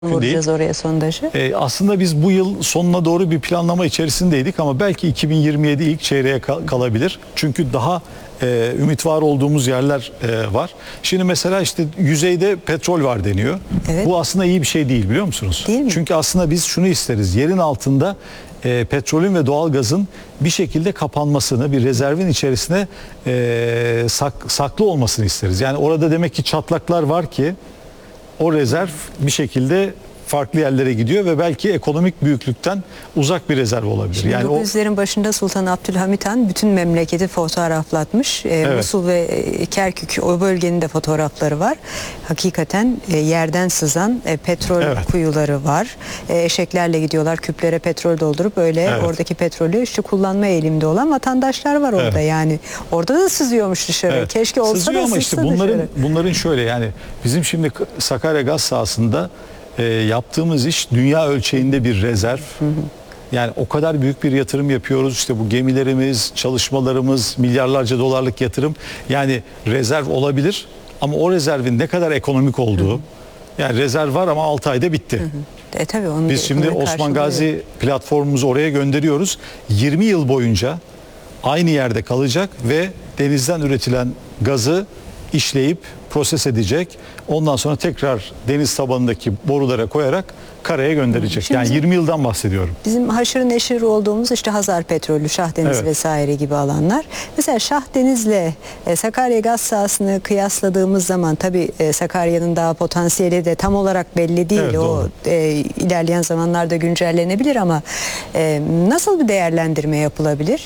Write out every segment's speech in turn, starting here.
vuracağız oraya sondajı. Aslında biz bu yıl sonuna doğru bir planlama içerisindeydik ama belki 2027 ilk çeyreğe kalabilir. Çünkü daha ümit var olduğumuz yerler var. Şimdi mesela işte yüzeyde petrol var deniyor. Evet. Bu aslında iyi bir şey değil, biliyor musunuz? Değil mi? Çünkü aslında biz şunu isteriz. Yerin altında petrolün ve doğalgazın bir şekilde kapanmasını, bir rezervin içerisine saklı olmasını isteriz. Yani orada demek ki çatlaklar var ki o rezerv bir şekilde farklı yerlere gidiyor ve belki ekonomik büyüklükten uzak bir rezerv olabilir. Şimdi yani bu yüzlerin başında Sultan Abdülhamit Han bütün memleketi fotoğraflatmış. Evet. Musul ve Kerkük, o bölgenin de fotoğrafları var. Hakikaten yerden sızan petrol Evet. kuyuları var. Eşeklerle gidiyorlar, küplere petrol doldurup öyle Evet. oradaki petrolü işte kullanma eğilimde olan vatandaşlar var orada. Evet. Yani orada da sızıyormuş dışarı. Evet. Keşke olsa Sızıyor da ama sızsa işte dışarı. bunların şöyle, yani bizim şimdi Sakarya gaz sahasında yaptığımız iş dünya ölçeğinde bir rezerv. Yani o kadar büyük bir yatırım yapıyoruz. İşte bu gemilerimiz, çalışmalarımız, milyarlarca dolarlık yatırım. Yani rezerv olabilir ama o rezervin ne kadar ekonomik olduğu, yani rezerv var ama 6 ayda bitti. Tabii onu Biz şimdi ekonomi Osman karşılıyor. Gazi platformumuzu oraya gönderiyoruz. 20 yıl boyunca aynı yerde kalacak ve denizden üretilen gazı işleyip proses edecek. Ondan sonra tekrar deniz tabanındaki borulara koyarak karaya gönderecek. Şimdi Yani 20 yıldan bahsediyorum. Bizim haşır neşir olduğumuz işte Hazar Petrolü, Şahdeniz Evet. vesaire gibi alanlar. Mesela Şahdeniz'le Sakarya gaz sahasını kıyasladığımız zaman tabii Sakarya'nın daha potansiyeli de tam olarak belli değil. Evet, o doğru. ilerleyen zamanlarda güncellenebilir ama nasıl bir değerlendirme yapılabilir?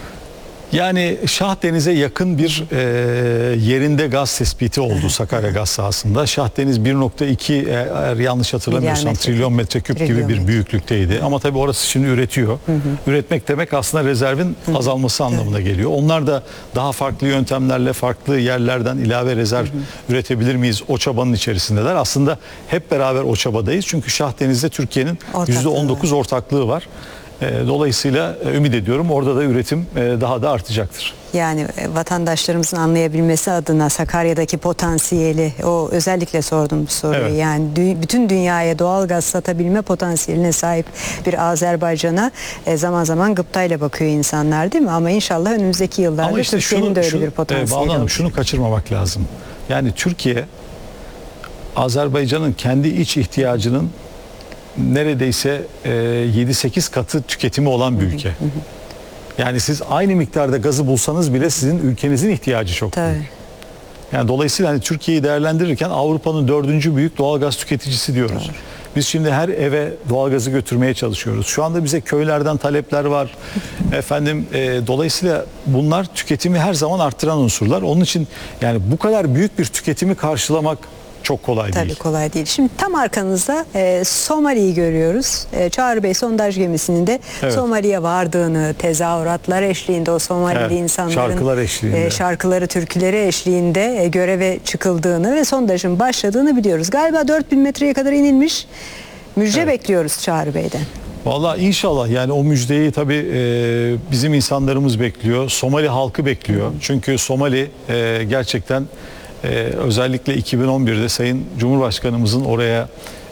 Yani Şahdeniz'e yakın bir yerinde gaz tespiti oldu Sakarya gaz sahasında. Şahdeniz 1.2 eğer yanlış hatırlamıyorsam Milyar metre. trilyon metreküp gibi Trilyon bir metre. büyüklükteydi. Ama tabii orası şimdi üretiyor. Üretmek demek aslında rezervin azalması anlamına geliyor. Onlar da daha farklı yöntemlerle farklı yerlerden ilave rezerv üretebilir miyiz? O çabanın içerisindeler. Aslında hep beraber o çabadayız. Çünkü Şahdeniz'de Türkiye'nin %19 ortaklığı var. Dolayısıyla ümit ediyorum orada da üretim daha da artacaktır. Yani vatandaşlarımızın anlayabilmesi adına Sakarya'daki potansiyeli, o özellikle sordum bu soruyu. Evet. Yani bütün dünyaya doğal gaz satabilme potansiyeline sahip bir Azerbaycan'a zaman zaman gıptayla bakıyor insanlar, değil mi? Ama inşallah önümüzdeki yıllarda Ama işte Türkiye'nin de öyle bir potansiyeli Banu Hanım, olur. şunu kaçırmamak lazım. Yani Türkiye Azerbaycan'ın kendi iç ihtiyacının neredeyse 7-8 katı tüketimi olan bir ülke. Yani siz aynı miktarda gazı bulsanız bile sizin ülkenizin ihtiyacı çok büyük. Tabii. Yani dolayısıyla hani Türkiye'yi değerlendirirken Avrupa'nın 4. büyük doğalgaz tüketicisi diyoruz. Doğru. Biz şimdi her eve doğalgazı götürmeye çalışıyoruz. Şu anda bize köylerden talepler var. Efendim dolayısıyla bunlar tüketimi her zaman arttıran unsurlar. Onun için yani bu kadar büyük bir tüketimi karşılamak çok kolay değil. Tabii kolay değil. Şimdi tam arkanızda Somali'yi görüyoruz. Çağrı Bey sondaj gemisinin de Evet. Somali'ye vardığını, tezahüratlar eşliğinde o Somalili Evet, insanların şarkılar eşliğinde. şarkıları, türküleri eşliğinde göreve çıkıldığını ve sondajın başladığını biliyoruz. Galiba 4000 metreye kadar inilmiş. Müjde Evet. bekliyoruz Çağrı Bey'den. Vallahi inşallah, yani o müjdeyi tabii bizim insanlarımız bekliyor. Somali halkı bekliyor. Çünkü Somali gerçekten özellikle 2011'de Sayın Cumhurbaşkanımızın oraya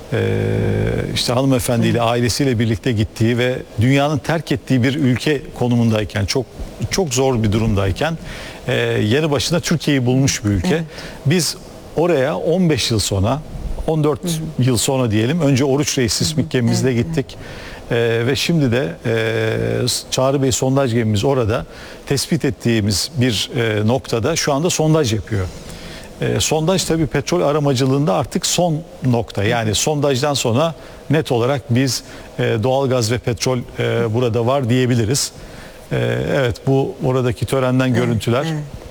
işte hanımefendiyle, ailesiyle birlikte gittiği ve dünyanın terk ettiği bir ülke konumundayken, çok zor bir durumdayken yanı başına Türkiye'yi bulmuş bir ülke. Evet. Biz oraya 15 yıl sonra, 14 yıl sonra diyelim, önce Oruç Reis sismik gemimizle gittik. Ve şimdi de Çağrı Bey sondaj gemimiz orada tespit ettiğimiz bir noktada şu anda sondaj yapıyor. Sondaj tabii petrol aramacılığında artık son nokta. Yani sondajdan sonra net olarak biz doğalgaz ve petrol burada var diyebiliriz. Evet, bu oradaki törenden görüntüler.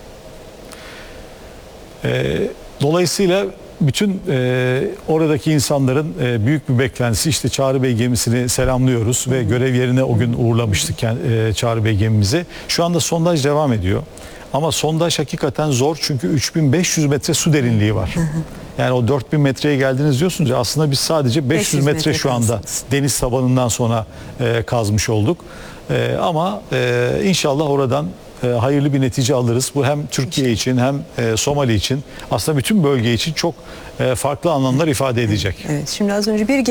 Dolayısıyla bütün oradaki insanların büyük bir beklentisi, işte Çağrı Bey gemisini selamlıyoruz ve görev yerine o gün uğurlamıştık Çağrı Bey gemimizi. Şu anda sondaj devam ediyor. Ama sondaj hakikaten zor, çünkü 3500 metre su derinliği var. Yani o 4000 metreye geldiniz diyorsunuz ya, aslında biz sadece 500 metre şu anda deniz tabanından sonra kazmış olduk. Ama inşallah oradan hayırlı bir netice alırız. Bu hem Türkiye için hem Somali için, aslında bütün bölge için çok farklı anlamlar ifade edecek. Evet, şimdi az önce bir